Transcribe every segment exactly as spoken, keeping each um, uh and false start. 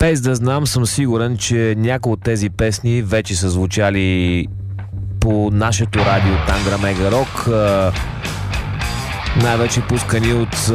Без да знам, съм сигурен, че някои от тези песни вече са звучали по нашето радио Тангра Мега Рок. Най-вече пускани от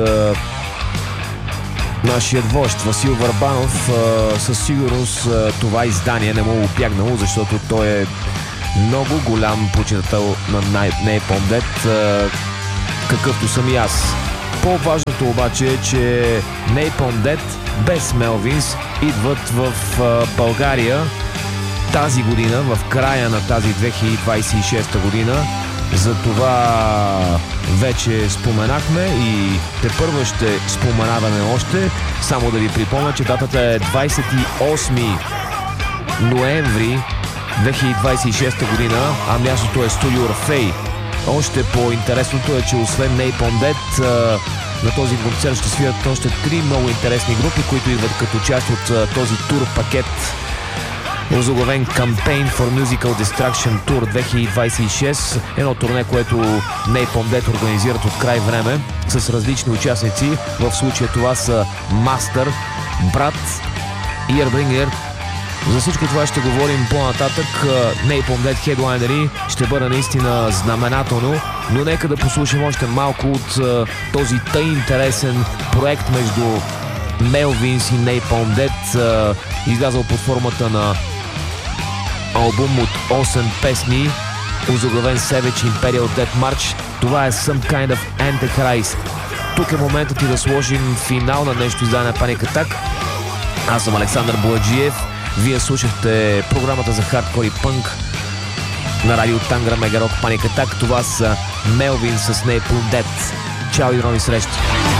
нашият вожд Васил Върбанов. Със сигурност това издание не му е опягнало, защото той е много голям почитател на Napalm Death, какъвто съм и аз. По-важното обаче е, че Napalm Death без Melvins идват в България тази година, в края на тази две хиляди двадесет и шеста година. За това вече споменахме и тепърва ще споменаваме още. Само да ви припомня, че датата е двадесет и осми ноември две хиляди двадесет и шеста година, а мястото е Студио Рафей. Още по-интересното е, че освен Napalm Death на този концерт ще свират още три много интересни групи, които идват като част от този тур пакет, озаглавен Campaign for Musical Destruction Tour две хиляди двадесет и шеста. Едно турне, което Napalm Death организират от край време с различни участници. В случая това са Master, Брат, Earbringer. За всичко това ще говорим по-нататък. Napalm Death хедлайнери ще бъде наистина знаменателно, но нека да послушам още малко от този тъй интересен проект между Melvins и Napalm Death, излязъл под формата на албум от осем песни, озаглавен Savage Imperial Death March. Това е Some Kind of Antichrist. Тук е моментът и да сложим финал на нещо издание на Panic Attack. Аз съм Александър Бояджиев. Вие слушахте програмата за хардкор и пънк на радио Тангра Мега Рок Panic Attack. Това са Melvins с Napalm Death. Чао и до нови срещи!